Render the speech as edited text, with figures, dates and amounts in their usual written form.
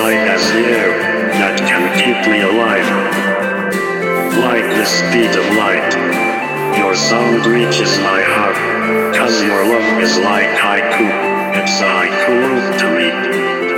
light as the air that can keep me alive. Like the speed of light, your sound reaches my heart, 'cause your love is like haiku, it's a haiku to me.